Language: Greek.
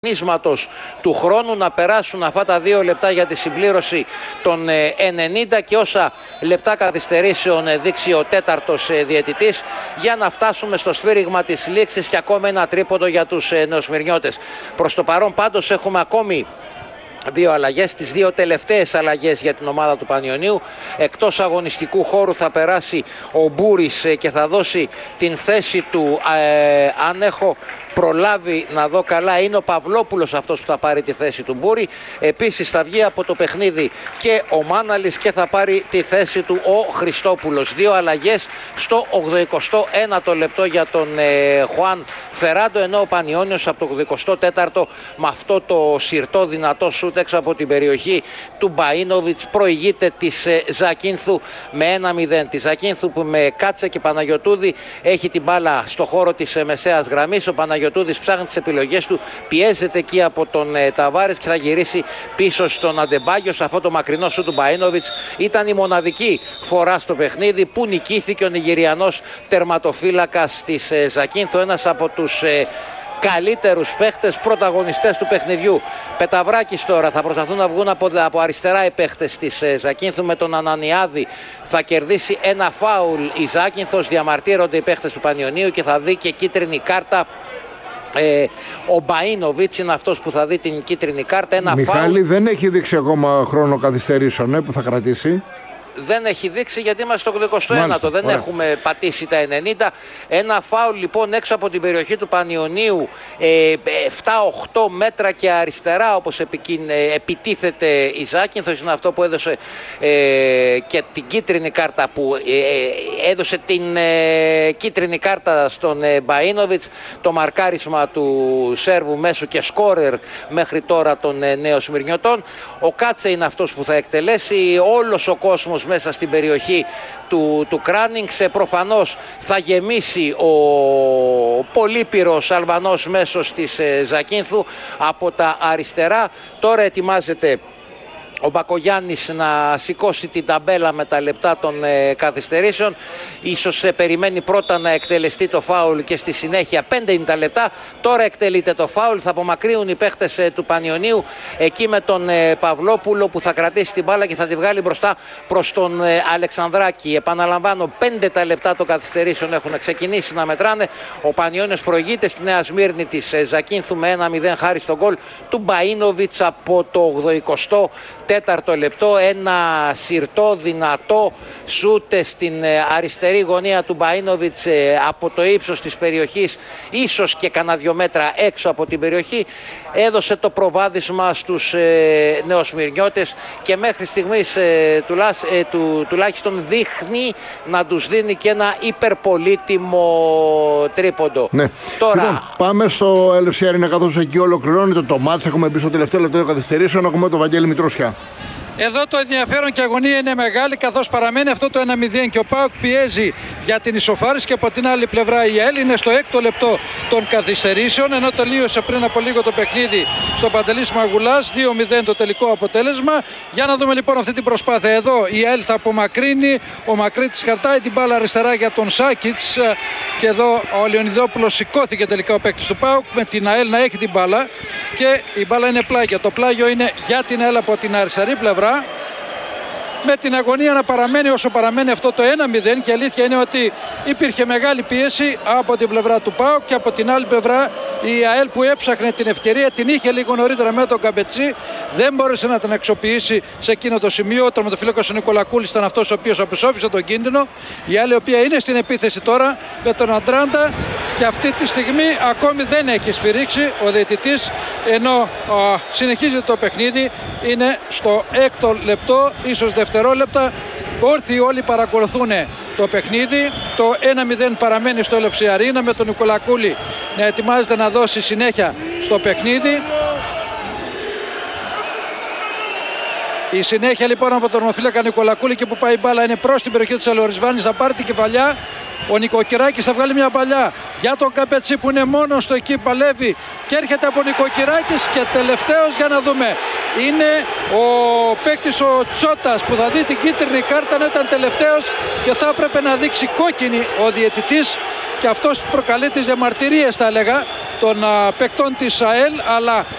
νίσματος του χρόνου, να περάσουν αυτά τα 2 λεπτά για τη συμπλήρωση των 90 και όσα λεπτά καθυστερήσεων δείξει ο τέταρτος διαιτητής, για να φτάσουμε στο σφύριγμα της λήξης και ακόμη ένα τρίποντο για τους νεοσμυρνιώτες. Προς το παρόν πάντως έχουμε ακόμη 2 αλλαγές, τις 2 τελευταίες αλλαγές για την ομάδα του Πανιωνίου. Εκτός αγωνιστικού χώρου θα περάσει ο Μπούρης και θα δώσει την θέση του, αν έχω προλάβει να δω καλά, είναι ο Παυλόπουλος αυτός που θα πάρει τη θέση του Μπούρη. Επίσης θα βγει από το παιχνίδι και ο Μάναλης και θα πάρει τη θέση του ο Χριστόπουλος. 2 αλλαγές στο 81ο λεπτό για τον Χουάν Φεράντο, ενώ ο Πανιώνιος από το 84ο με αυτό το σιρτό δυνατό σούτ έξω από την περιοχή του Μπαΐνοβιτς προηγείται της Ζακίνθου με 1-0. Τη Ζακίνθου που με Κάτσε και Παναγιωτούδη έχει την μπάλα στο χώρο της μεσαίας γραμμής. Ο Παναγιωτούδης ψάχνει τις επιλογές του, πιέζεται εκεί από τον Ταβάρες και θα γυρίσει πίσω στον Αντεμπάγιο. Σε αυτό το μακρινό σου του Μπαΐνοβιτς ήταν η μοναδική φορά στο παιχνίδι που νικήθηκε ο Νιγηριανός τερματοφύλακας της Ζακίνθου, ένας από τους καλύτερους παίχτες, πρωταγωνιστές του παιχνιδιού. Πεταβράκης τώρα, θα προσπαθούν να βγουν από αριστερά οι παίχτες της Ζακίνθου με τον Ανανιάδη. Θα κερδίσει ένα φάουλ η Ζάκυνθος, διαμαρτύρονται οι παίχτες του Πανιωνίου και θα δει και κίτρινη κάρτα. Ο Μπαΐνοβιτς είναι αυτός που θα δει την κίτρινη κάρτα. Ένα Μιχάλη, φάουλ. δεν έχει δείξει ακόμα χρόνο καθυστερήσεων που θα κρατήσει. Δεν έχει δείξει γιατί είμαστε στο 89ο, δεν ωραία. έχουμε πατήσει τα 90. Ένα φάουλ λοιπόν έξω από την περιοχή του Πανιωνίου, 7-8 μέτρα και αριστερά, όπως επιτίθεται η Ζάκυνθος. Είναι αυτό που έδωσε και την κίτρινη κάρτα, που έδωσε την κίτρινη κάρτα στον Μπαΐνοβιτς. Το μαρκάρισμα του Σέρβου μέσου και σκόρερ μέχρι τώρα των νέων Σμυρνιωτών. Ο Κάτσε είναι αυτός που θα εκτελέσει. Όλος ο κόσμος μέσα στην περιοχή του Κράνινγκς. Προφανώς θα γεμίσει ο πολύπυρος Αλβανός μέσος της Ζακίνθου από τα αριστερά. Τώρα ετοιμάζεται ο Μπακογιάννης να σηκώσει την ταμπέλα με τα λεπτά των καθυστερήσεων. Ίσως περιμένει πρώτα να εκτελεστεί το φάουλ και στη συνέχεια 5 είναι τα λεπτά. Τώρα εκτελείται το φάουλ, θα απομακρύνουν οι παίχτες του Πανιωνίου εκεί με τον Παυλόπουλο που θα κρατήσει την μπάλα και θα τη βγάλει μπροστά προς τον Αλεξανδράκη. Επαναλαμβάνω, 5 τα λεπτά των καθυστερήσεων έχουν ξεκινήσει να μετράνε. Ο Πανιώνιος προηγείται στη Νέα Σμύρνη της Ζακίνθου με 1-0 χάρη στον γκολ του Μπαΐνοβιτς από το 84ο λεπτό. Ένα σιρτό δυνατό σούτ στην αριστερή γωνία του Μπαΐνοβιτς από το ύψος της περιοχής, ίσως και κανένα 2 μέτρα έξω από την περιοχή, έδωσε το προβάδισμα στους νεοσμυρνιώτες και μέχρι στιγμής τουλάχιστον δείχνει να τους δίνει και ένα υπερπολίτιμο τρίποντο. Ναι. Τώρα λοιπόν, πάμε στο Έλευση Αρένα, καθώς εκεί ολοκληρώνεται το μάτς. Έχουμε μπει στο τελευταίο λεπτό καθυστερήσεων. Έχουμε τον Βαγγέλη Μητρόσια. Εδώ το ενδιαφέρον και αγωνία είναι μεγάλη, καθώς παραμένει αυτό το 1-0 και ο ΠΑΟΚ πιέζει για την ισοφάριση, και από την άλλη πλευρά η ΑΕΛ είναι στο 6ο λεπτό των καθυστερήσεων, ενώ τελείωσε πριν από λίγο το παιχνίδι στο Παντελής Μαγουλάς, 2-0 το τελικό αποτέλεσμα. Για να δούμε λοιπόν αυτή την προσπάθεια εδώ. Η ΑΕΛ θα απομακρύνει, ο Μακρύτης χαρτάει την μπάλα αριστερά για τον Σάκιτς και εδώ ο Λεωνιδόπουλος σηκώθηκε τελικά, ο παίκτης του ΠΑΟΚ, με την ΑΕΛ να έχει την μπάλα και η μπάλα είναι πλάγια. Το πλάγιο είναι για την ΑΕΛ από την αριστερή πλευρά, με την αγωνία να παραμένει όσο παραμένει αυτό το 1-0, και αλήθεια είναι ότι υπήρχε μεγάλη πίεση από την πλευρά του ΠΑΟΚ και από την άλλη πλευρά η ΑΕΛ που έψαχνε την ευκαιρία, την είχε λίγο νωρίτερα με τον Καμπετσί, δεν μπόρεσε να την αξιοποιήσει σε εκείνο το σημείο. Ο τερματοφύλακας ο Νικολακούλης ήταν αυτός ο οποίος απεσώφησε τον κίνδυνο. Η ΑΕΛ η οποία είναι στην επίθεση τώρα με τον Αντράντα και αυτή τη στιγμή ακόμη δεν έχει σφυρίξει ο διαιτητής, ενώ συνεχίζει το παιχνίδι, είναι στο 6ο λεπτό, ίσως δευτερόλεπτα. Όρθιοι όλοι παρακολουθούν το παιχνίδι. Το 1-0 παραμένει στο Έλευση Αρίνα με τον Νικολακούλη να ετοιμάζεται να δώσει συνέχεια στο παιχνίδι. Η συνέχεια λοιπόν από τον τερματοφύλακα Νικολακούλη, και που πάει η μπάλα είναι προς την περιοχή της Αλορισβάνης, θα πάρει την κεφαλιά. Ο Νικοκυράκης θα βγάλει μια παλιά για τον Καπετσί που είναι μόνος του εκεί, παλεύει και έρχεται από Νικοκυράκης, και τελευταίος για να δούμε είναι ο παίκτης ο Τσότας που θα δει την κίτρινη κάρτα, να ήταν τελευταίος και θα έπρεπε να δείξει κόκκινη ο διαιτητής, και αυτός προκαλεί τις διαμαρτυρίες θα έλεγα των παικτών της ΑΕΛ, αλλά